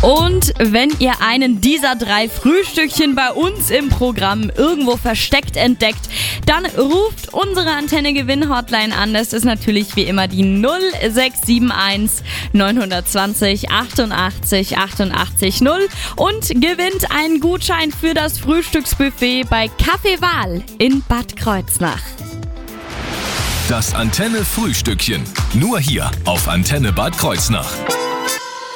Und wenn ihr einen dieser 3 Frühstückchen bei uns im Programm irgendwo versteckt entdeckt, dann ruft unsere Antenne-Gewinn-Hotline an. Das ist natürlich wie immer die 0671 920 88 88 0 und gewinnt einen Gutschein für das Frühstücksbuffet bei Café Wahl in Bad Kreuznach. Das Antenne-Frühstückchen. Nur hier auf Antenne Bad Kreuznach.